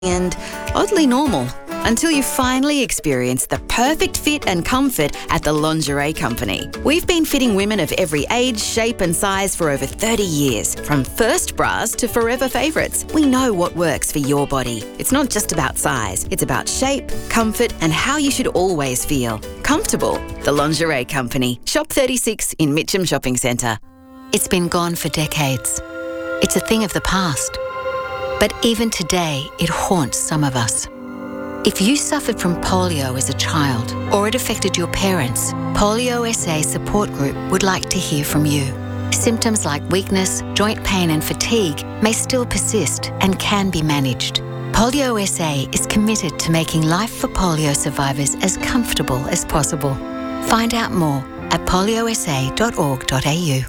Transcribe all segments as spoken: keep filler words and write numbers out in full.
and oddly normal until you finally experience the perfect fit and comfort at the Lingerie Company. We've been fitting women of every age, shape and size for over thirty years. From first bras to forever favourites, we know what works for your body. It's not just about size, it's about shape, comfort and how you should always feel. Comfortable. The Lingerie Company. Shop thirty-six in Mitcham Shopping Centre. It's been gone for decades. It's a thing of the past. But even today, it haunts some of us. If you suffered from polio as a child or it affected your parents, Polio S A Support Group would like to hear from you. Symptoms like weakness, joint pain and fatigue may still persist and can be managed. Polio S A is committed to making life for polio survivors as comfortable as possible. Find out more at polio s a dot org dot a u.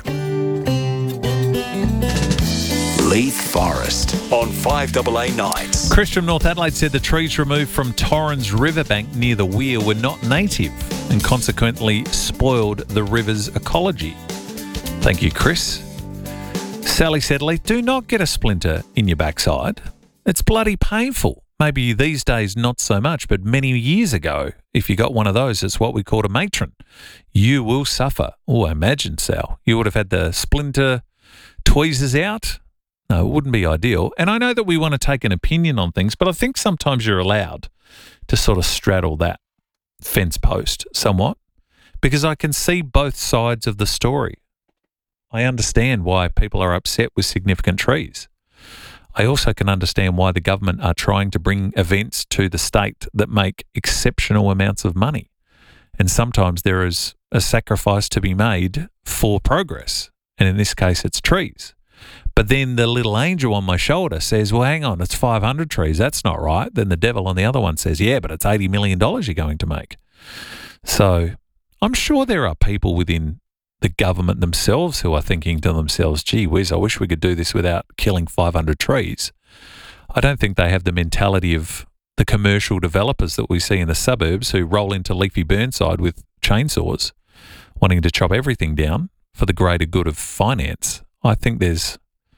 Leith Forest on five A A Nights. Chris from North Adelaide said the trees removed from Torrens riverbank near the weir were not native and consequently spoiled the river's ecology. Thank you, Chris. Sally said, Leith, do not get a splinter in your backside. It's bloody painful. Maybe these days not so much, but many years ago, if you got one of those, it's what we called a matron. You will suffer. Oh, imagine, Sal. You would have had the splinter tweezers out. No, it wouldn't be ideal. And I know that we want to take an opinion on things, but I think sometimes you're allowed to sort of straddle that fence post somewhat because I can see both sides of the story. I understand why people are upset with significant trees. I also can understand why the government are trying to bring events to the state that make exceptional amounts of money. And sometimes there is a sacrifice to be made for progress. And in this case, it's trees. But then the little angel on my shoulder says, well, hang on, it's five hundred trees. That's not right. Then the devil on the other one says, yeah, but it's eighty million dollars you're going to make. So I'm sure there are people within the government themselves who are thinking to themselves, gee whiz, I wish we could do this without killing five hundred trees. I don't think they have the mentality of the commercial developers that we see in the suburbs who roll into Leafy Burnside with chainsaws, wanting to chop everything down for the greater good of finance. I think there's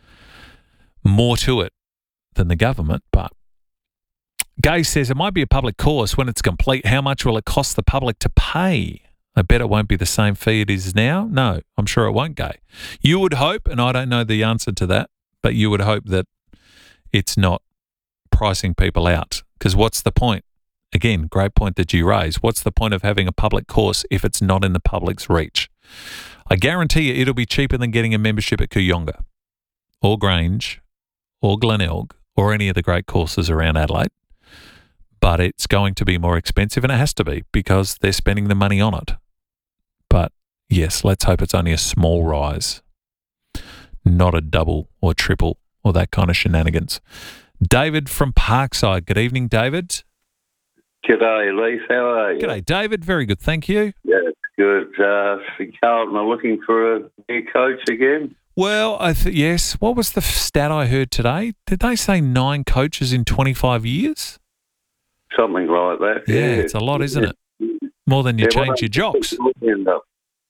more to it than the government, but Gay says it might be a public course when it's complete. How much will it cost the public to pay? I bet it won't be the same fee it is now. No, I'm sure it won't, Gay. You would hope, and I don't know the answer to that, but you would hope that it's not pricing people out. Because what's the point? Again, great point that you raise. What's the point of having a public course if it's not in the public's reach? I guarantee you it'll be cheaper than getting a membership at Kooyonga or Grange or Glenelg or any of the great courses around Adelaide. But it's going to be more expensive, and it has to be because they're spending the money on it. But yes, let's hope it's only a small rise, not a double or triple or that kind of shenanigans. David from Parkside. Good evening, David. G'day, Leith. How are you? G'day, David. Very good, thank you. Yeah, good. Uh, Carlton are looking for a new coach again? Well, I th- yes. What was the stat I heard today? Did they say nine coaches in twenty-five years? Something like that. Yeah, yeah. it's a lot, isn't it? More than you yeah, change your jocks. Your hand up?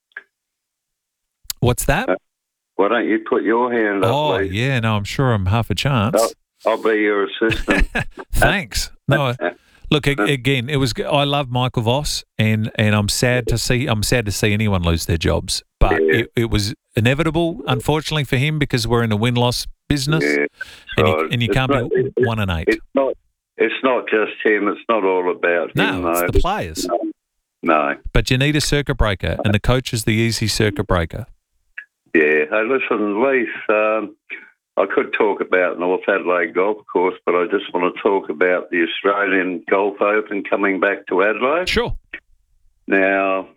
What's that? Uh, why don't you put your hand up, Oh, Leith? yeah. No, I'm sure I'm half a chance. I'll, I'll be your assistant. Thanks. No, I, look, again, it was. I love Michael Voss, and, and I'm sad to see. I'm sad to see anyone lose their jobs, but yeah. it, it was inevitable, unfortunately for him, because we're in a win-loss business, Yeah, and you, right. and you It's can't not- be it's- one and eight. It's not. It's not just him. It's not all about No, him. it's though. the players. No, no. But you need a circuit breaker, and the coach is the easy circuit breaker. Yeah. Hey, listen, Leith. Um, I could talk about North Adelaide Golf Course, but I just want to talk about the Australian Golf Open coming back to Adelaide. Sure. Now,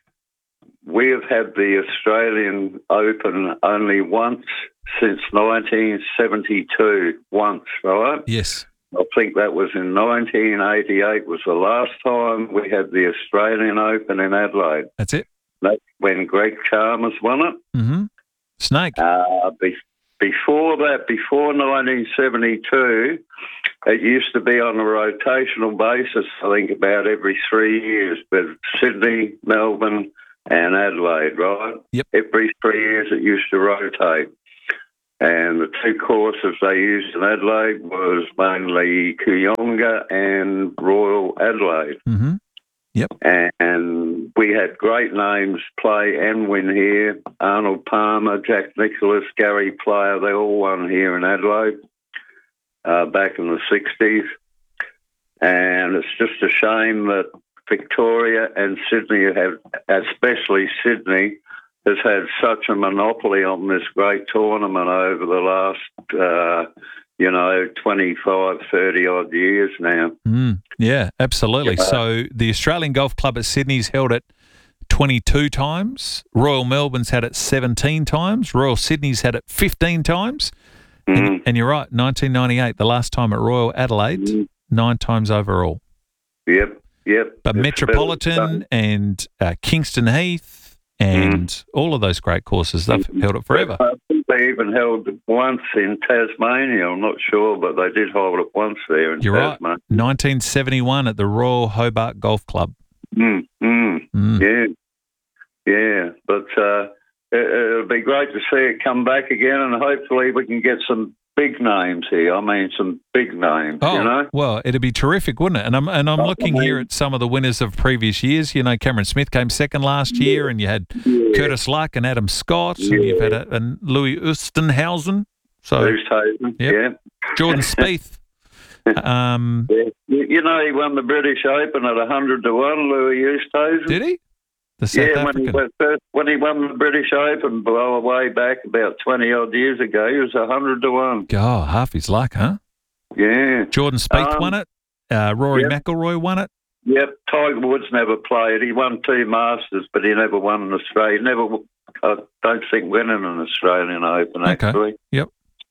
we have had the Australian Open only once since nineteen seventy-two. Once, right? Yes. I think that was in nineteen eighty-eight was the last time we had the Australian Open in Adelaide. That's it. That's when Greg Chalmers won it. Mm-hmm. Snake. Uh, be- before that, before nineteen seventy-two, it used to be on a rotational basis, I think about every three years, but Sydney, Melbourne and Adelaide, right? Yep. Every three years it used to rotate. And the two courses they used in Adelaide was mainly Kooyonga and Royal Adelaide. Mm-hmm. Yep. And we had great names play and win here. Arnold Palmer, Jack Nicholas, Gary Player, they all won here in Adelaide uh, back in the sixties. And it's just a shame that Victoria and Sydney have, especially Sydney, has had such a monopoly on this great tournament over the last, uh, you know, twenty-five, thirty odd years now. Mm, yeah, absolutely. Yeah. So the Australian Golf Club at Sydney's held it twenty-two times. Royal Melbourne's had it seventeen times. Royal Sydney's had it fifteen times. Mm. And, and you're right, nineteen ninety-eight, the last time at Royal Adelaide, mm. nine times overall. Yep, yep. But it's Metropolitan and uh, Kingston Heath and mm. all of those great courses, they've mm. held it forever. I think they even held it once in Tasmania. I'm not sure, but they did hold it once there in You're Tasmania. right. nineteen seventy-one at the Royal Hobart Golf Club. Mm, mm, mm. Yeah, yeah. But uh, it, it'll be great to see it come back again, and hopefully we can get some big names here. I mean, some big names, oh, you know? Well, it'd be terrific, wouldn't it? And I'm and I'm oh, looking I mean, here at some of the winners of previous years. You know, Cameron Smith came second last yeah. year, and you had yeah. Curtis Luck and Adam Scott, yeah. and you've had a, and Louis Oosthuizen. So, Oosthuizen, yep. yeah. Jordan Spieth. um, yeah. You know, he won the British Open at one hundred to one, Louis Oosthuizen. Did he? The South yeah, African. when he, went first, when he won the British Open well, way back about twenty odd years ago, he was one hundred to one. Oh, half his luck, huh? Yeah. Jordan Spieth um, won it. Uh, Rory yep. McIlroy won it. Yep. Tiger Woods never played. He won two Masters, but he never won an Australian. Never, I don't think, winning an Australian Open, okay. actually. Yep.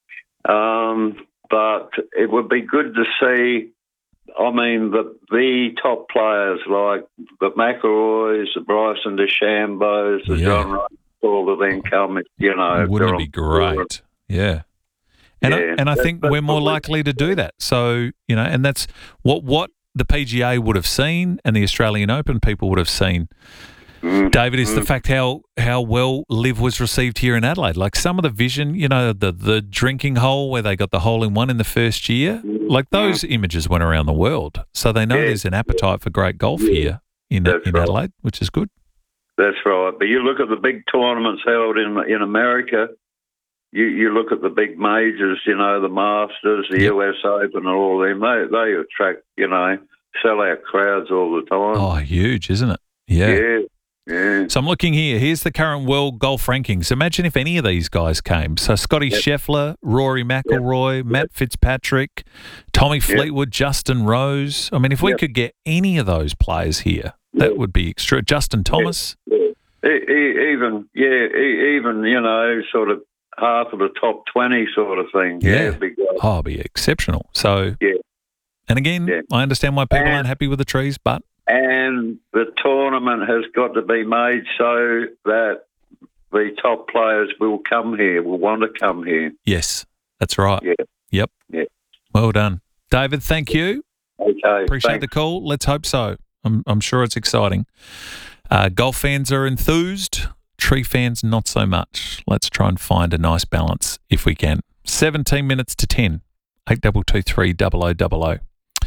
Um, but it would be good to see, I mean, the the top players like the McIlroys, the Bryson DeChambeaus, the yeah. John Ray, all of them come, you know. Wouldn't it be great? Yeah. And yeah. I, and I think we're more likely to do that. So, you know, and that's what what the P G A would have seen and the Australian Open people would have seen. Mm, David, is mm. the fact how how well Liv was received here in Adelaide. Like some of the vision, you know, the the drinking hole where they got the hole in one in the first year, like those mm. images went around the world. So they know yeah. there's an appetite for great golf yeah. here in, That's in right. Adelaide, which is good. That's right. But you look at the big tournaments held in in America, you, you look at the big majors, you know, the Masters, the yep. U S Open and all them, they, they attract, you know, sell-out crowds all the time. Oh, huge, isn't it? Yeah. Yeah. Yeah. So I'm looking here. Here's the current world golf rankings. Imagine if any of these guys came. So Scotty yep. Scheffler, Rory McIlroy, yep. Matt Fitzpatrick, Tommy Fleetwood, yep. Justin Rose. I mean, if we yep. could get any of those players here, that yep. would be extra. Justin Thomas. Yeah. Yeah. Even, yeah, even, you know, sort of half of the top twenty sort of thing. Yeah. yeah it'd be great. Oh, it'd be exceptional. So, yeah. And again, yeah. I understand why people and, aren't happy with the trees, but. And the tournament has got to be made so that the top players will come here, will want to come here. Yes, that's right. Yeah. Yep. Yeah. Well done. David, thank you. Okay. Appreciate thanks. the call. Let's hope so. I'm, I'm sure it's exciting. Uh, golf fans are enthused. Tree fans, not so much. Let's try and find a nice balance if we can. seventeen minutes to ten. eight two two three double oh double oh.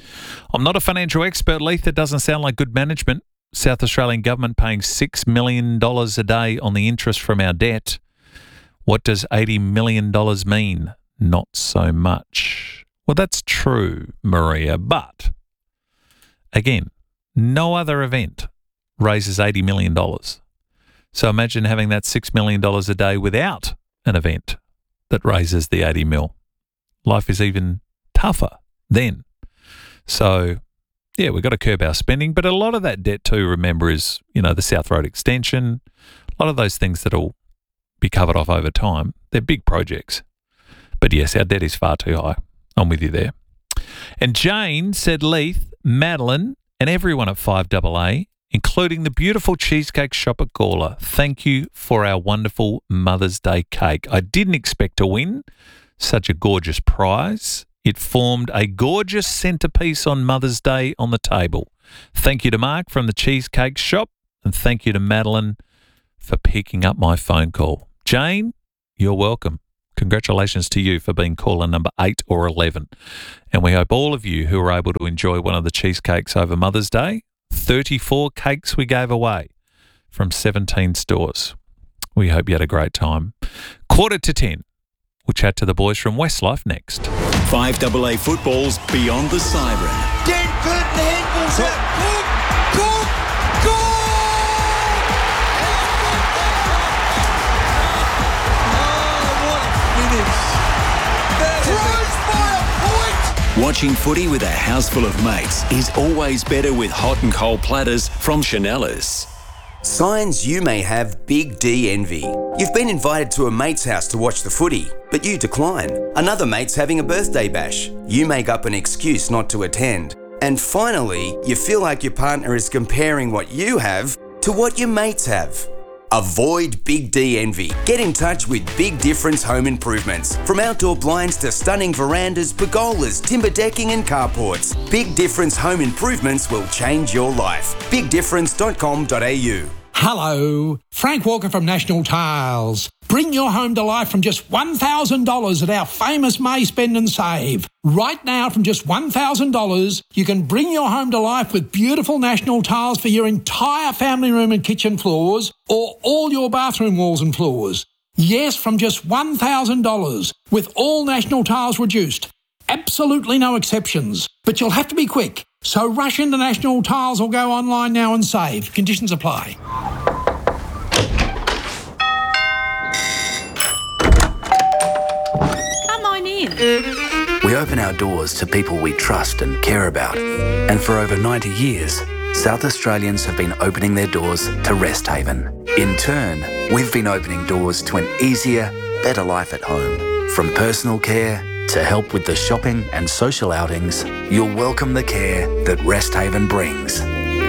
I'm not a financial expert, Leith. It doesn't sound like good management. South Australian government paying six million dollars a day on the interest from our debt. What does eighty million dollars mean? Not so much. Well, that's true, Maria, but again, no other event raises eighty million dollars. So imagine having that six million dollars a day without an event that raises the eighty mil. Life is even tougher then. So, yeah, we've got to curb our spending. But a lot of that debt too, remember, is, you know, the South Road extension, a lot of those things that will be covered off over time. They're big projects. But yes, our debt is far too high. I'm with you there. And Jane said, Leith, Madeline, and everyone at five A A, including the beautiful cheesecake shop at Gawler, thank you for our wonderful Mother's Day cake. I didn't expect to win such a gorgeous prize. It formed a gorgeous centrepiece on Mother's Day on the table. Thank you to Mark from the Cheesecake Shop, and thank you to Madeline for picking up my phone call. Jane, you're welcome. Congratulations to you for being caller number eight or eleven. And we hope all of you who were able to enjoy one of the cheesecakes over Mother's Day, thirty-four cakes we gave away from seventeen stores. We hope you had a great time. Quarter to ten. We'll chat to the boys from Westlife next. five A A football's Beyond the Siren. Dead Curtin handballs out. Boom, boom, goal! Watching footy with a house full of mates is always better with hot and cold platters from Chanellas. Signs you may have Big D envy. You've been invited to a mate's house to watch the footy, but you decline. Another mate's having a birthday bash. You make up an excuse not to attend. And finally, you feel like your partner is comparing what you have to what your mates have. Avoid Big D envy. Get in touch with Big Difference Home Improvements. From outdoor blinds to stunning verandas, pergolas, timber decking and carports, Big Difference Home Improvements will change your life. big difference dot com dot a u. Hello, Frank Walker from National Tiles. Bring your home to life from just one thousand dollars at our famous May Spend and Save. Right now, from just one thousand dollars, you can bring your home to life with beautiful National Tiles for your entire family room and kitchen floors, or all your bathroom walls and floors. Yes, from just one thousand dollars, with all National Tiles reduced. Absolutely no exceptions. But you'll have to be quick. So rush into National Tiles or go online now and save. Conditions apply. Come on in. We open our doors to people we trust and care about. And for over ninety years, South Australians have been opening their doors to Rest Haven. In turn, we've been opening doors to an easier, better life at home. From personal care to help with the shopping and social outings, you'll welcome the care that Rest Haven brings.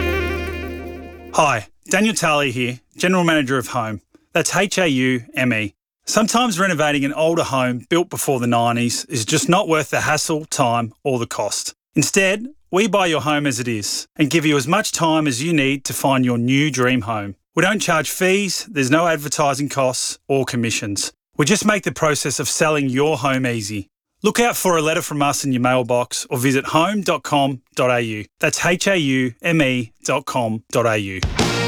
Hi, Daniel Talley here, General Manager of Home. That's H A U M E. Sometimes renovating an older home built before the nineties is just not worth the hassle, time or the cost. Instead, we buy your home as it is and give you as much time as you need to find your new dream home. We don't charge fees, there's no advertising costs or commissions. We just make the process of selling your home easy. Look out for a letter from us in your mailbox or visit home dot com dot a u. That's H A U M E dot com dot a u.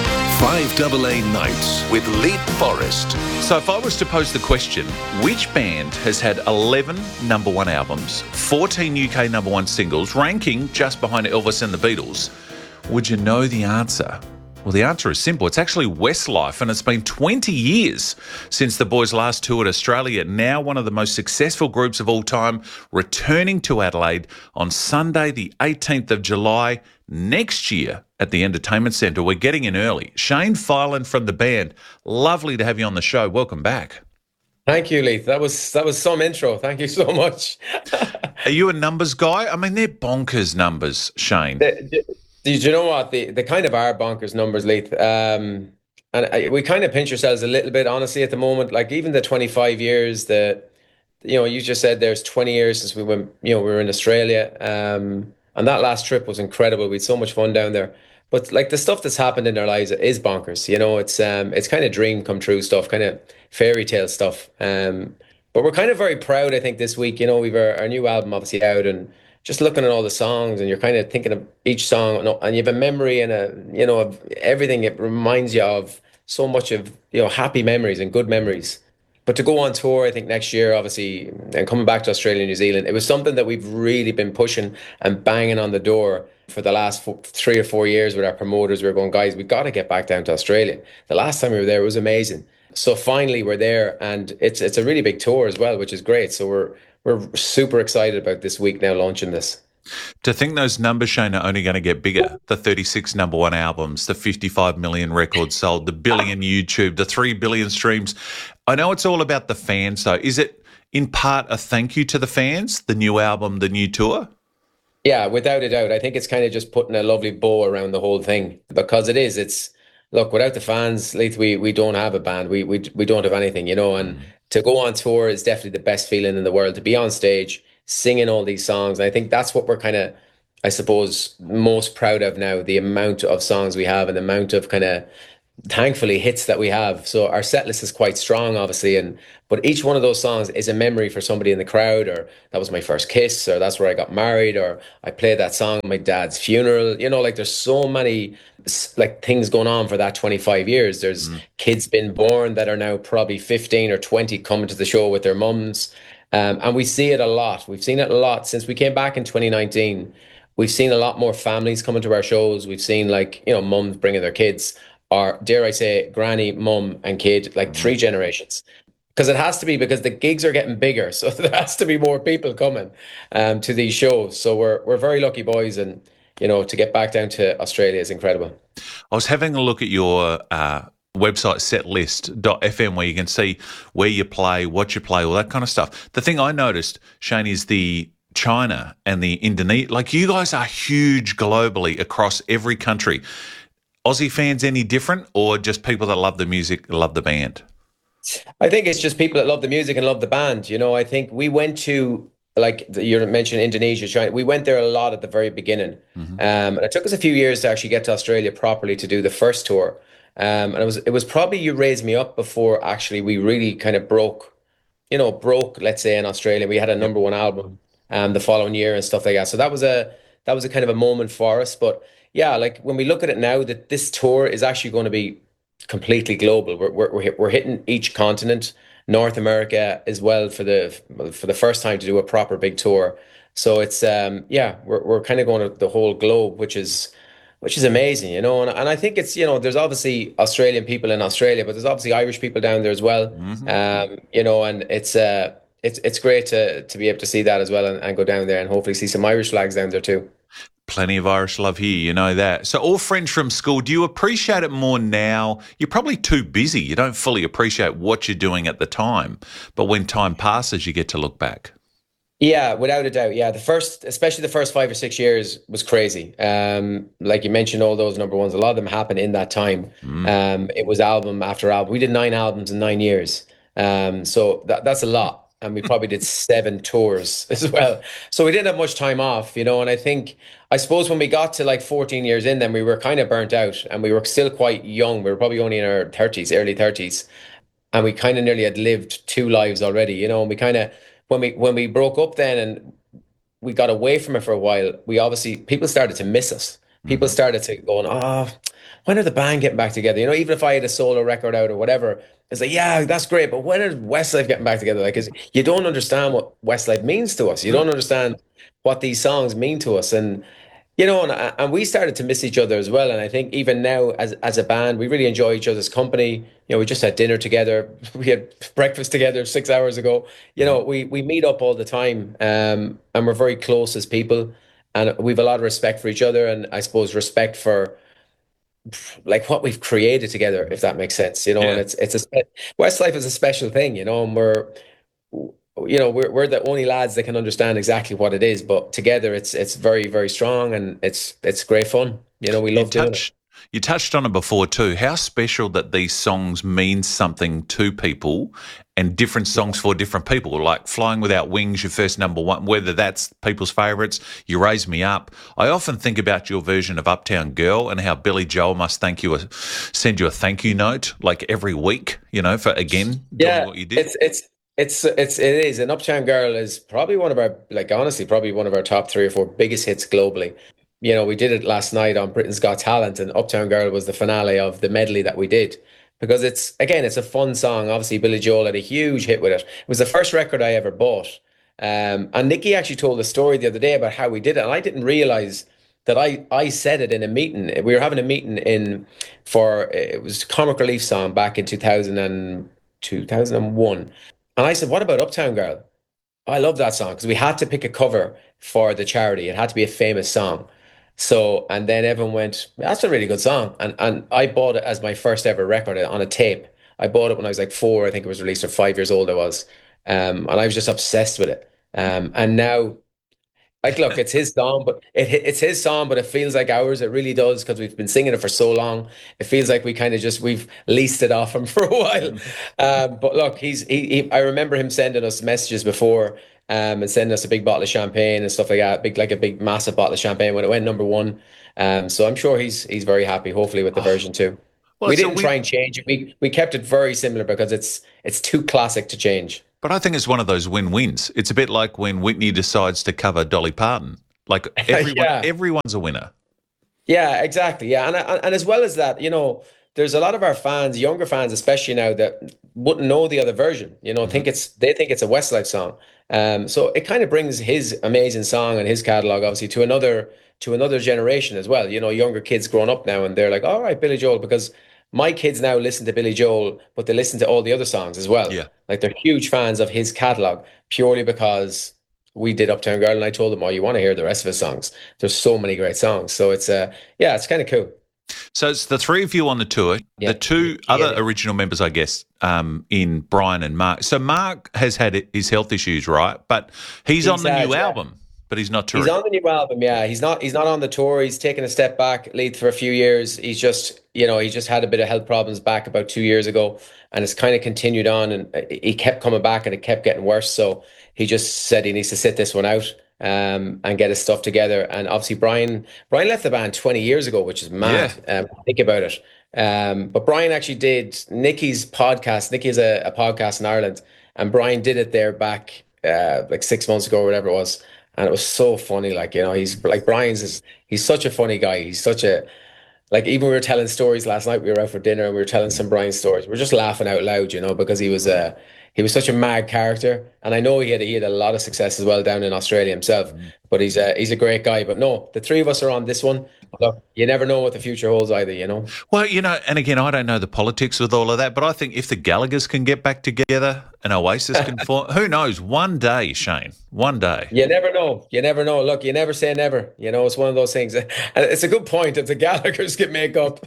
five A A Nights with Leith Forrest. So if I was to pose the question, which band has had eleven number one albums, fourteen U K number one singles, ranking just behind Elvis and the Beatles, would you know the answer? Well, the answer is simple. It's actually Westlife, and it's been twenty years since the boys last toured Australia. Now one of the most successful groups of all time, returning to Adelaide on Sunday, the eighteenth of July next year at the Entertainment Centre. We're getting in early. Shane Filan from the band, lovely to have you on the show. Welcome back. Thank you, Leith. That was that was some intro. Thank you so much. Are you a numbers guy? I mean, they're bonkers numbers, Shane. The, Do you know what? The the kind of are bonkers numbers, Leith. Um, and I, we kind of pinch ourselves a little bit, honestly, at the moment. Like even the twenty-five years that, you know, you just said there's twenty years since we went, you know, we were in Australia. Um, and that last trip was incredible. We had so much fun down there. But like the stuff that's happened in our lives is bonkers. You know, it's um, it's kind of dream come true stuff, kind of fairy tale stuff. Um, but we're kind of very proud, I think, this week. You know, we've our, our new album obviously out, and just looking at all the songs, and you're kind of thinking of each song, and you have a memory and a, you know, of everything. It reminds you of so much of, you know, happy memories and good memories. But to go on tour, I think next year, obviously, and coming back to Australia and New Zealand, it was something that we've really been pushing and banging on the door for the last four, three or four years with our promoters. We were going, guys, we got to get back down to Australia. The last time we were there, it was amazing. So finally, we're there, and it's it's a really big tour as well, which is great. So we're We're super excited about this week now launching this. To think those numbers, Shane, are only going to get bigger. The thirty-six number one albums, the fifty-five million records sold, the billion YouTube, the three billion streams. I know it's all about the fans, though. Is it in part a thank you to the fans, the new album, the new tour? Yeah, without a doubt. I think it's kind of just putting a lovely bow around the whole thing, because it is. It's, look, without the fans, Leith, we, we don't have a band. We, we, we don't have anything, you know, and mm. to go on tour is definitely the best feeling in the world, to be on stage singing all these songs. And I think that's what we're kind of, I suppose, most proud of now, the amount of songs we have and the amount of kind of thankfully, hits that we have. So our set list is quite strong, obviously, and but each one of those songs is a memory for somebody in the crowd, or that was my first kiss, or that's where I got married, or I played that song at my dad's funeral. You know, like there's so many like things going on for that twenty-five years. There's mm. kids been born that are now probably fifteen or twenty coming to the show with their mums. Um, and we see it a lot. We've seen it a lot since we came back in twenty nineteen. We've seen a lot more families coming to our shows. We've seen, like, you know, mums bringing their kids, or dare I say, granny, mum, and kid, like three generations. Because it has to be, because the gigs are getting bigger, so there has to be more people coming um, to these shows. So we're we're very lucky, boys, and you know, to get back down to Australia is incredible. I was having a look at your uh, website, setlist dot f m, where you can see where you play, what you play, all that kind of stuff. The thing I noticed, Shane, is the China and the Indonesia. Like, you guys are huge globally across every country. Aussie fans any different, or just people that love the music, love the band? I think it's just people that love the music and love the band. You know, I think we went to, like you mentioned, Indonesia, China. We went there a lot at the very beginning. Mm-hmm. Um, and it took us a few years to actually get to Australia properly to do the first tour. Um, and it was it was probably You Raise Me Up before actually we really kind of broke, you know, broke, let's say, in Australia. We had a number one album um, the following year and stuff like that. So that was a that was a kind of a moment for us. But yeah, like when we look at it now, that this tour is actually going to be completely global. We're we're we're hitting each continent, North America as well, for the for the first time to do a proper big tour. So it's um yeah, we're we're kind of going to the whole globe, which is which is amazing, you know. And and I think it's, you know, there's obviously Australian people in Australia, but there's obviously Irish people down there as well. Mm-hmm. Um, you know, and it's uh it's it's great to to be able to see that as well, and, and go down there and hopefully see some Irish flags down there too. Plenty of Irish love here, you know that. So all friends from school, do you appreciate it more now? You're probably too busy. You don't fully appreciate what you're doing at the time. But when time passes, you get to look back. Yeah, without a doubt. Yeah, the first, especially the first five or six years was crazy. Um, like you mentioned, all those number ones, a lot of them happened in that time. Mm. Um, it was album after album. We did nine albums in nine years. Um, so that, that's a lot. And we probably did seven tours as well. So we didn't have much time off, you know. And I think, I suppose when we got to like fourteen years in, then we were kind of burnt out, and we were still quite young. We were probably only in our thirties, early thirties. And we kind of nearly had lived two lives already, you know. And we kind of, when we when we broke up then and we got away from it for a while, we obviously, people started to miss us. People mm-hmm. started to go, oh, when are the band getting back together? You know, even if I had a solo record out or whatever, it's like, yeah, that's great, but when is Westlife getting back together? Like, 'cause you don't understand what Westlife means to us. You don't understand what these songs mean to us. And, you know, and, and we started to miss each other as well. And I think even now as as a band, we really enjoy each other's company. You know, we just had dinner together. We had breakfast together six hours ago. You know, we, we meet up all the time, um, and we're very close as people. And we've a lot of respect for each other, and I suppose respect for like what we've created together, if that makes sense, you know. Yeah. And it's it's a Westlife is a special thing, you know, and we're you know we're we're the only lads that can understand exactly what it is, but together it's it's very, very strong, and it's it's great fun. You know, we love doing it. You touched on it before too, how special that these songs mean something to people, and different songs for different people. Like Flying Without Wings, your first number one, whether that's people's favourites, You Raise Me Up. I often think about your version of Uptown Girl and how Billy Joel must thank you, a, send you a thank you note like every week, you know, for again yeah, doing what you did. It's it's it's it's it is. And Uptown Girl is probably one of our, like honestly, probably one of our top three or four biggest hits globally. You know, we did it last night on Britain's Got Talent, and Uptown Girl was the finale of the medley that we did. Because it's, again, it's a fun song. Obviously, Billy Joel had a huge hit with it. It was the first record I ever bought. Um, and Nicky actually told a story the other day about how we did it. And I didn't realize that I, I said it in a meeting. We were having a meeting in for, it was Comic Relief song back in two thousand and, two thousand one. And I said, what about Uptown Girl? I love that song, because we had to pick a cover for the charity. It had to be a famous song. So, and then everyone went, that's a really good song. And and I bought it as my first ever record on a tape. I bought it when I was like four, I think it was released, or five years old I was. Um, and I was just obsessed with it. Um, and now, like, look, it's his song, but it it's his song, but it feels like ours. It really does, because we've been singing it for so long. It feels like we kind of just, we've leased it off him for a while. Um, but look, he's, he, he, I remember him sending us messages before, Um, and sending us a big bottle of champagne and stuff like that, big like a big massive bottle of champagne when it went number one. Um, so I'm sure he's he's very happy, hopefully, with the oh, version too. Well, we didn't we, try and change it. We we kept it very similar because it's it's too classic to change. But I think it's one of those win-wins. It's a bit like when Whitney decides to cover Dolly Parton. Like everyone, yeah. everyone's a winner. Yeah, exactly. Yeah, and and as well as that, you know, there's a lot of our fans, younger fans especially now, that wouldn't know the other version. You know, mm-hmm. think it's they think it's a Westlife song. Um, so it kind of brings his amazing song and his catalog, obviously, to another to another generation as well. You know, younger kids growing up now, and they're like, all right, Billy Joel, because my kids now listen to Billy Joel, but they listen to all the other songs as well. Yeah. Like they're huge fans of his catalog purely because we did Uptown Girl, and I told them, oh, you want to hear the rest of his songs. There's so many great songs. So it's, uh, yeah, it's kind of cool. So it's the three of you on the tour, yeah. the two yeah, other yeah. original members, I guess, um, in Brian and Mark. So Mark has had his health issues, right? But he's, he's on the new yeah. album, but he's not touring. He's on the new album, yeah. He's not He's not on the tour. He's taken a step back, Leith, for a few years. He's just, you know, he just had a bit of health problems back about two years ago, and it's kind of continued on, and he kept coming back and it kept getting worse. So he just said he needs to sit this one out. Um, and get his stuff together. And obviously Brian Brian left the band twenty years ago, which is mad. Yeah. Um, think about it. Um, but Brian actually did Nicky's podcast. Nicky has a, a podcast in Ireland, and Brian did it there back uh, like six months ago or whatever it was. And it was so funny. Like, you know, he's like, Brian's is, he's such a funny guy. He's such a, like, even we were telling stories last night, we were out for dinner and we were telling some Brian stories. We were just laughing out loud, you know, because he was a, uh, He was such a mad character, and I know he had he had a lot of success as well down in Australia himself. Mm. But he's a he's a great guy. But no, the three of us are on this one. Look, you never know what the future holds either, you know. Well, you know, and again, I don't know the politics with all of that, but I think if the Gallaghers can get back together and Oasis can form, who knows? One day, Shane, one day. You never know. You never know. Look, you never say never. You know, it's one of those things. And it's a good point if the Gallaghers can make up.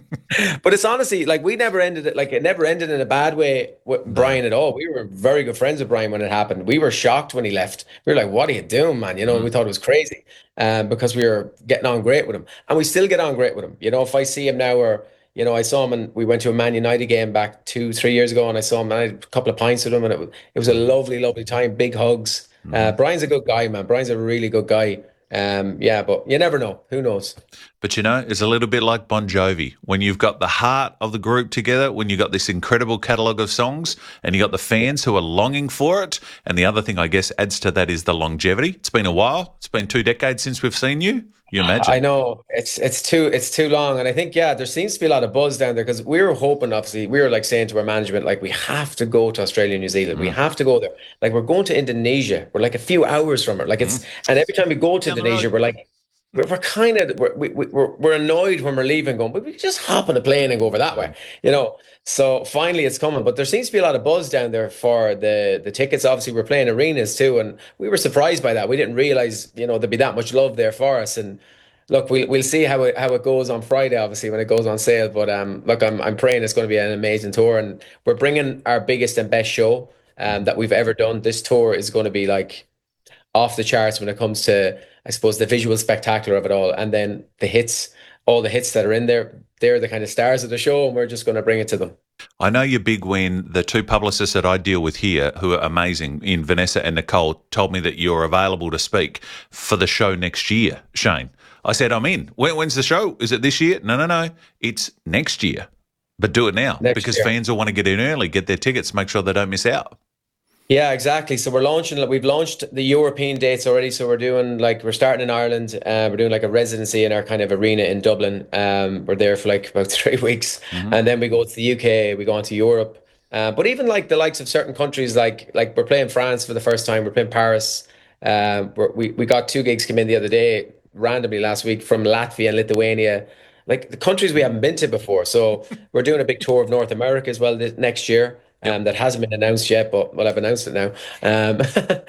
But it's honestly, like, we never ended it, like, it never ended in a bad way with Brian at all. We were very good friends with Brian when it happened. We were shocked when he left. We were like, what are you doing, man? You know, mm. we thought it was crazy um, because we were getting on great with him. And we still get on great with him. You know, if I see him now, or, you know, I saw him and we went to a Man United game back two, three years ago, and I saw him and I had a couple of pints with him, and it was, it was a lovely, lovely time. Big hugs. Mm. Uh, Brian's a good guy, man. Brian's a really good guy. Um, yeah, but you never know. Who knows? But, you know, it's a little bit like Bon Jovi. When you've got the heart of the group together, when you've got this incredible catalogue of songs and you got the fans who are longing for it, and the other thing, I guess, adds to that is the longevity. It's been a while. It's been two decades since we've seen you. You imagine? I know. It's it's too it's too long. And I think, yeah, there seems to be a lot of buzz down there because we were hoping, obviously, we were like saying to our management, like, we have to go to Australia and New Zealand. Mm. We have to go there. Like, we're going to Indonesia. We're like a few hours from it. Like, it's, mm. and every time we go to Indonesia, we're like, we're, we're kind of, we're, we, we're, we're annoyed when we're leaving, going, but we could just hop on a plane and go over that way, you know? So finally it's coming, but there seems to be a lot of buzz down there for the, the tickets. Obviously we're playing arenas too. And we were surprised by that. We didn't realize, you know, there'd be that much love there for us. And look, we'll we'll see how it how it goes on Friday, obviously, when it goes on sale. But um, look, I'm I'm praying it's going to be an amazing tour, and we're bringing our biggest and best show um that we've ever done. This tour is going to be like off the charts when it comes to, I suppose, the visual spectacular of it all, and then the hits, all the hits that are in there. They're the kind of stars of the show, and we're just going to bring it to them. I know you're big when the two publicists that I deal with here, who are amazing, in Vanessa and Nicole, told me that you're available to speak for the show next year, Shane. I said, I'm in. When, when's the show? Is it this year? No, no, no. It's next year. But do it now next because year. Fans will want to get in early, get their tickets, make sure they don't miss out. Yeah, exactly. So we're launching, we've launched the European dates already. So we're doing like, we're starting in Ireland. Uh, we're doing like a residency in our kind of arena in Dublin. Um, we're there for like about three weeks. Mm-hmm. And then we go to the U K, we go on to Europe. Uh, but even like the likes of certain countries, like like we're playing France for the first time. We're playing Paris. Um, we're, we, we got two gigs come in the other day, randomly last week, from Latvia and Lithuania, like the countries we haven't been to before. So we're doing a big tour of North America as well this, next year. Um, yep. That hasn't been announced yet, but well, I've announced it now. Um,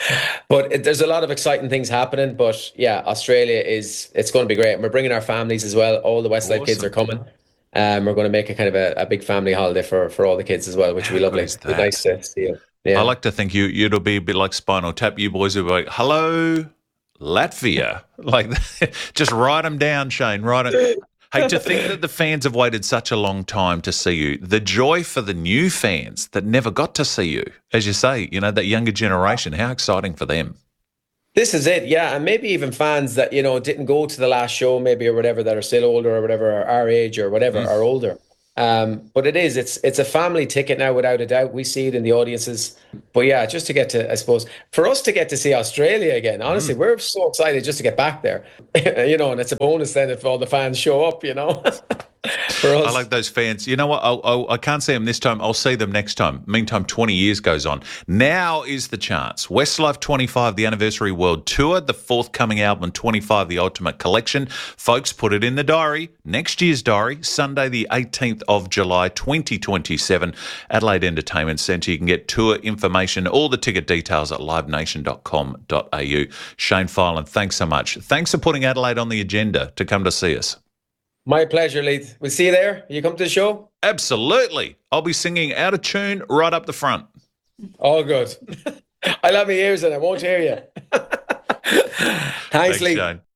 but it, there's a lot of exciting things happening. But yeah, Australia is, it's going to be great. And we're bringing our families as well. All the Westlife awesome. Kids are coming. Um, we're going to make a kind of a, a big family holiday for, for all the kids as well, which will be lovely. It's nice to see you. Yeah. I like to think you, it'll be a bit like Spinal Tap. You boys will be like, hello, Latvia. Like, just write them down, Shane. Write it. Hey, to think that the fans have waited such a long time to see you, the joy for the new fans that never got to see you, as you say, you know, that younger generation, how exciting for them. This is it, yeah. And maybe even fans that, you know, didn't go to the last show maybe or whatever, that are still older or whatever, or our age or whatever, mm. are older. Um, but it is, it's it's a family ticket now, without a doubt. We see it in the audiences. But yeah, just to get to, I suppose, for us to get to see Australia again, honestly, mm. we're so excited just to get back there. You know, and it's a bonus then if all the fans show up, you know. For us. I like those fans. You know what? I'll, I'll, I can't see them this time. I'll see them next time. Meantime, twenty years goes on. Now is the chance. Westlife twenty-five, the Anniversary World Tour, the forthcoming album twenty-five, the Ultimate Collection. Folks, put it in the diary. Next year's diary, Sunday the eighteenth of July, twenty twenty-seven, Adelaide Entertainment Centre. You can get tour information, all the ticket details at live nation dot com dot a u. Shane Filan, thanks so much. Thanks for putting Adelaide on the agenda to come to see us. My pleasure, Leith. We'll see you there. You come to the show? Absolutely. I'll be singing out of tune right up the front. All good. I'll have my ears in. I won't hear you. Thanks, Thanks, Leith. Shane.